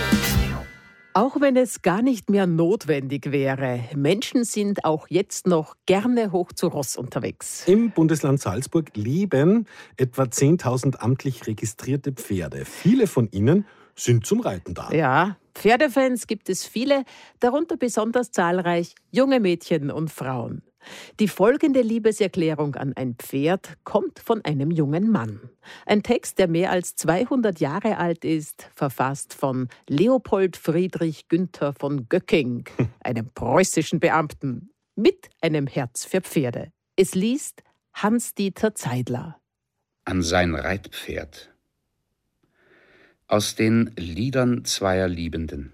Auch wenn es gar nicht mehr notwendig wäre, Menschen sind auch jetzt noch gerne hoch zu Ross unterwegs. Im Bundesland Salzburg leben etwa 10.000 amtlich registrierte Pferde. Viele von ihnen sind zum Reiten da. Ja, Pferdefans gibt es viele, darunter besonders zahlreich junge Mädchen und Frauen. Die folgende Liebeserklärung an ein Pferd kommt von einem jungen Mann. Ein Text, der mehr als 200 Jahre alt ist, verfasst von Leopold Friedrich Günther von Göcking, einem preußischen Beamten, mit einem Herz für Pferde. Es liest Hans-Dieter Zeidler. An sein Reitpferd. Aus den Liedern zweier Liebenden.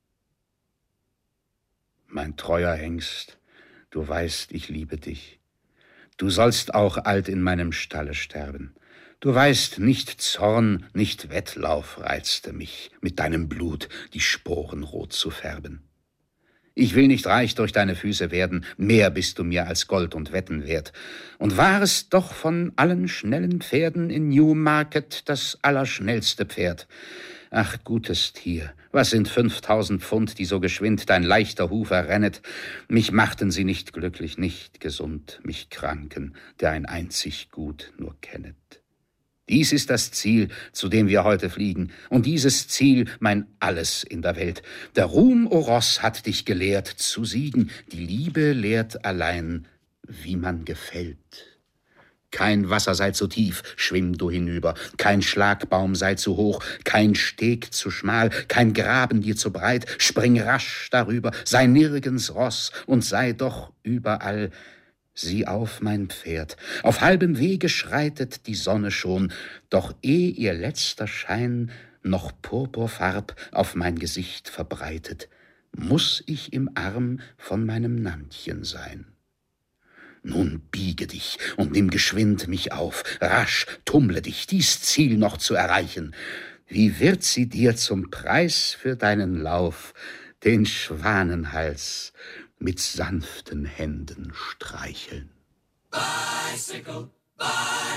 Mein treuer Hengst, du weißt, ich liebe dich. Du sollst auch alt in meinem Stalle sterben. Du weißt, nicht Zorn, nicht Wettlauf reizte mich, mit deinem Blut die Sporen rot zu färben. Ich will nicht reich durch deine Füße werden, mehr bist du mir als Gold und Wetten wert. Und war es doch von allen schnellen Pferden in Newmarket das allerschnellste Pferd. Ach, gutes Tier, was sind 5.000 Pfund, die so geschwind dein leichter Hufer rennet? Mich machten sie nicht glücklich, nicht gesund, mich Kranken, der ein einzig Gut nur kennet. Dies ist das Ziel, zu dem wir heute fliegen, und dieses Ziel mein Alles in der Welt. Der Ruhm, o Ross, hat dich gelehrt zu siegen, die Liebe lehrt allein, wie man gefällt. Kein Wasser sei zu tief, schwimm du hinüber, kein Schlagbaum sei zu hoch, kein Steg zu schmal, kein Graben dir zu breit, spring rasch darüber, sei nirgends Ross und sei doch überall. Sieh auf, mein Pferd, auf halbem Wege schreitet die Sonne schon, doch eh ihr letzter Schein noch Purpurfarb auf mein Gesicht verbreitet, muß ich im Arm von meinem Nantchen sein. Nun biege dich und nimm geschwind mich auf, rasch tummle dich, dies Ziel noch zu erreichen. Wie wird sie dir zum Preis für deinen Lauf den Schwanenhals mit sanften Händen streicheln? Bicycle, bicycle.